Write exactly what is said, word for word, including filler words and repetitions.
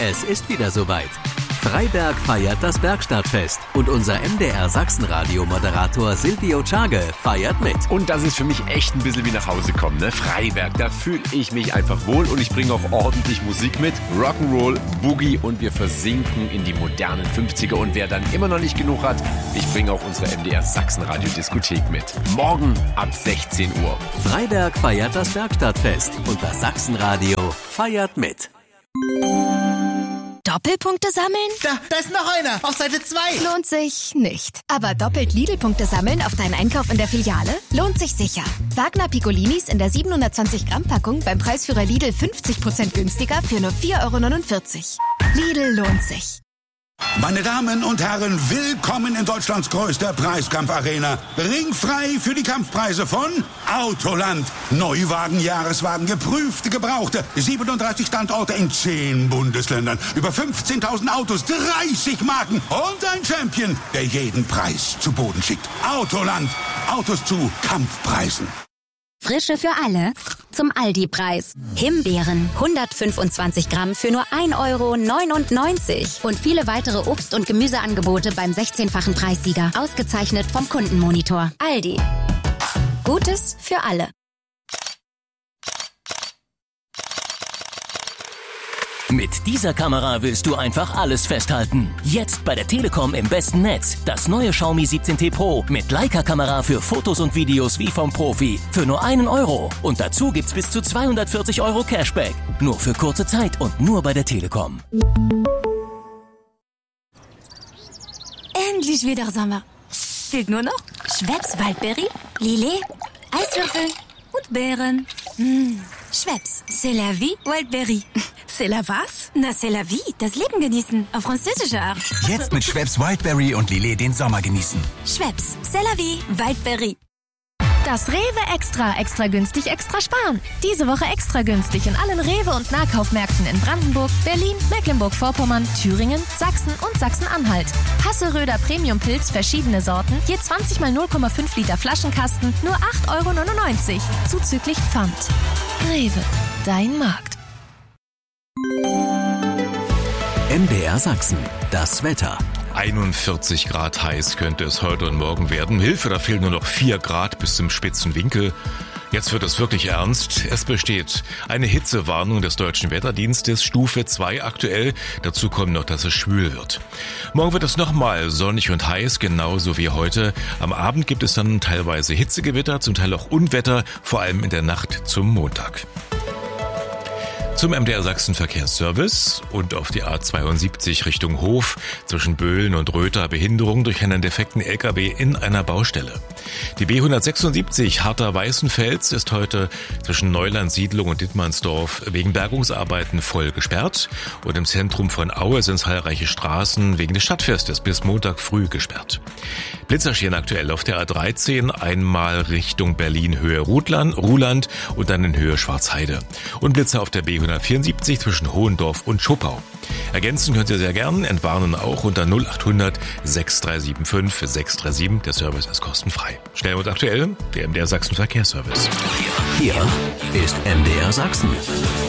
Es ist wieder soweit. Freiberg feiert das Bergstadtfest und unser M D R Sachsenradio-Moderator Silvio Czage feiert mit. Und das ist für mich echt ein bisschen wie nach Hause kommen, ne? Freiberg, da fühle ich mich einfach wohl und ich bringe auch ordentlich Musik mit. Rock'n'Roll, Boogie und wir versinken in die modernen fünfziger. Und wer dann immer noch nicht genug hat, ich bringe auch unsere M D R Sachsenradio-Diskothek mit. Morgen ab sechzehn Uhr. Freiberg feiert das Bergstadtfest und das Sachsenradio feiert mit. Doppelpunkte sammeln? Da, da ist noch einer, auf Seite zwei. Lohnt sich nicht. Aber doppelt Lidl-Punkte sammeln auf deinen Einkauf in der Filiale? Lohnt sich sicher. Wagner Piccolinis in der siebenhundertzwanzig Gramm Packung beim Preisführer Lidl fünfzig Prozent günstiger für nur vier Euro neunundvierzig. Lidl lohnt sich. Meine Damen und Herren, willkommen in Deutschlands größter Preiskampfarena. Ringfrei für die Kampfpreise von Autoland. Neuwagen, Jahreswagen, geprüfte, gebrauchte. siebenunddreißig Standorte in zehn Bundesländern. Über fünfzehntausend Autos, dreißig Marken und ein Champion, der jeden Preis zu Boden schickt. Autoland. Autos zu Kampfpreisen. Frische für alle zum Aldi-Preis. Himbeeren hundertfünfundzwanzig Gramm für nur ein Euro neunundneunzig. Und viele weitere Obst- und Gemüseangebote beim sechzehnfachen Preissieger. Ausgezeichnet vom Kundenmonitor. Aldi. Gutes für alle. Mit dieser Kamera willst du einfach alles festhalten. Jetzt bei der Telekom im besten Netz. Das neue Xiaomi siebzehn T Pro mit Leica-Kamera für Fotos und Videos wie vom Profi. Für nur einen Euro. Und dazu gibt's bis zu zweihundertvierzig Euro Cashback. Nur für kurze Zeit und nur bei der Telekom. Endlich wieder Sommer. Fehlt nur noch Schweppes Waldberry, Lillet, Eiswürfel und Beeren. Mmh. Schweppes, c'est la vie, Wildberry. C'est la was? Na, c'est la vie, das Leben genießen, auf französische Art. Jetzt mit Schweppes Wildberry und Lillet den Sommer genießen. Schweppes, c'est la vie, Wildberry. Das Rewe Extra, extra günstig, extra sparen. Diese Woche extra günstig in allen Rewe- und Nahkaufmärkten in Brandenburg, Berlin, Mecklenburg-Vorpommern, Thüringen, Sachsen und Sachsen-Anhalt. Hasseröder Premium-Pilz, verschiedene Sorten, je zwanzig mal null Komma fünf Liter Flaschenkasten, nur acht Euro neunundneunzig, zuzüglich Pfand. Rewe, dein Markt. M D R Sachsen, das Wetter. einundvierzig Grad heiß könnte es heute und morgen werden. Hilfe, da fehlen nur noch vier Grad bis zum spitzen Winkel. Jetzt wird es wirklich ernst. Es besteht eine Hitzewarnung des Deutschen Wetterdienstes, Stufe zwei aktuell. Dazu kommt noch, dass es schwül wird. Morgen wird es nochmal sonnig und heiß, genauso wie heute. Am Abend gibt es dann teilweise Hitzegewitter, zum Teil auch Unwetter, vor allem in der Nacht zum Montag. Zum M D R Sachsen Verkehrsservice und auf die A zweiundsiebzig Richtung Hof zwischen Böhlen und Röther Behinderung durch einen defekten L K W in einer Baustelle. Die B hundertsechsundsiebzig Harter-Weißenfels ist heute zwischen Neuland-Siedlung und Dittmannsdorf wegen Bergungsarbeiten voll gesperrt und im Zentrum von Aue sind zahlreiche Straßen wegen des Stadtfestes bis Montag früh gesperrt. Blitzer stehen aktuell auf der A dreizehn, einmal Richtung Berlin Höhe Ruhland, Ruhland und dann in Höhe Schwarzheide. Und Blitzer auf der B hundertvierundsiebzig zwischen Hohendorf und Schuppau. Ergänzen könnt ihr sehr gern, entwarnen auch unter null achthundert sechs drei sieben fünf sechs drei sieben. Der Service ist kostenfrei. Schnell und aktuell, der M D R Sachsen Verkehrsservice. Hier ist M D R Sachsen.